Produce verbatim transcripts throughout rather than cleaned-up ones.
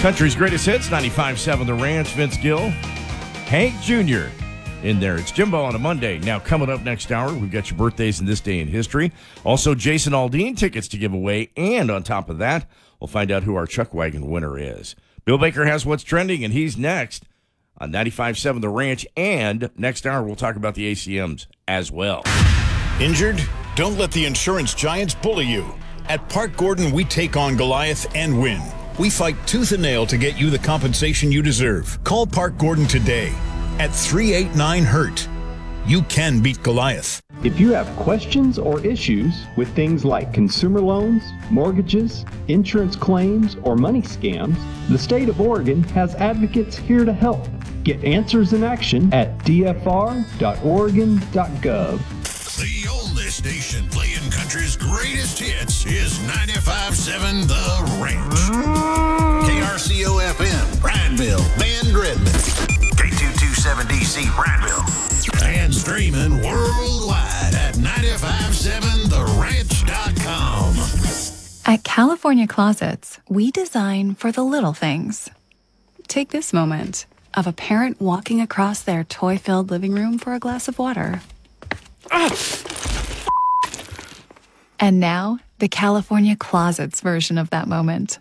Country's greatest hits, ninety-five seven The Ranch, Vince Gill, Hank Junior in there. It's Jimbo on a Monday. Now, coming up next hour, we've got your birthdays in this day in history. Also, Jason Aldean tickets to give away. And on top of that, we'll find out who our Chuck Wagon winner is. Bill Baker has what's trending, and he's next on ninety-five seven The Ranch. And next hour, we'll talk about the A C Ms as well. Injured? Don't let the insurance giants bully you. At Park Gordon, we take on Goliath and win. We fight tooth and nail to get you the compensation you deserve. Call Park Gordon today at three eight nine hurt. You can beat Goliath. If you have questions or issues with things like consumer loans, mortgages, insurance claims, or money scams, the state of Oregon has advocates here to help. Get answers in action at d f r dot oregon dot gov. The oldest station playing country's greatest hits is ninety-five seven The Ranch. K R C O F M, Prineville, Van Redmond. K two twenty-seven D C, Prineville. And streaming worldwide at nine five seven the ranch dot com. At California Closets, we design for the little things. Take this moment of a parent walking across their toy-filled living room for a glass of water. And now, the California Closets version of that moment.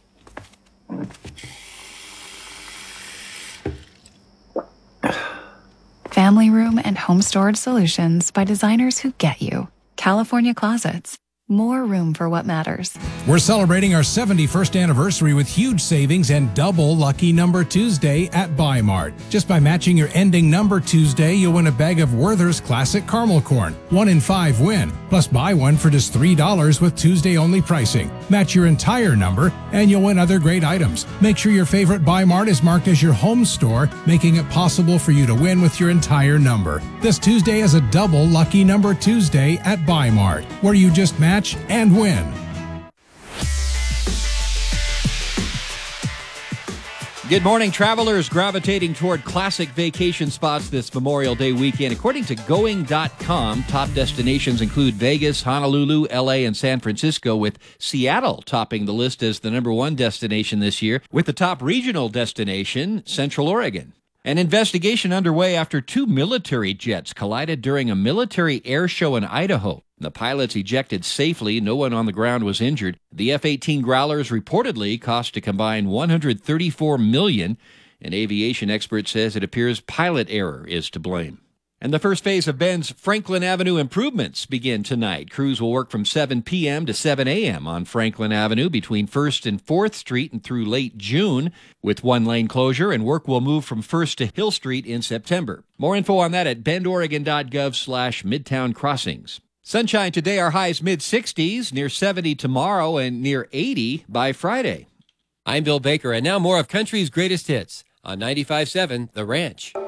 Family room and home storage solutions by designers who get you. California Closets. More room for what matters. We're celebrating our seventy-first anniversary with huge savings and double Lucky Number Tuesday at Buy Mart. Just by matching your ending number Tuesday, you'll win a bag of Werther's Classic Caramel Corn. One in five win. Plus buy one for just three dollars with Tuesday-only pricing. Match your entire number, and you'll win other great items. Make sure your favorite Buy Mart is marked as your home store, making it possible for you to win with your entire number. This Tuesday is a double Lucky Number Tuesday at Buy Mart, where you just match and win. Good morning, travelers gravitating toward classic vacation spots this Memorial Day weekend. According to going dot com, top destinations include Vegas, Honolulu, L A, and San Francisco, with Seattle topping the list as the number one destination this year, with the top regional destination, Central Oregon. An investigation underway after two military jets collided during a military air show in Idaho. The pilots ejected safely. No one on the ground was injured. The F eighteen Growlers reportedly cost a combined one hundred thirty-four million dollars. An aviation expert says it appears pilot error is to blame. And the first phase of Bend's Franklin Avenue improvements begin tonight. Crews will work from seven p.m. to seven a.m. on Franklin Avenue between first and fourth Street and through late June, with one-lane closure, and work will move from first to Hill Street in September. More info on that at bend oregon dot gov slash midtown crossings. Sunshine today, our highs mid-sixties, near seventy tomorrow, and near eighty by Friday. I'm Bill Baker, and now more of country's greatest hits on ninety-five seven The Ranch.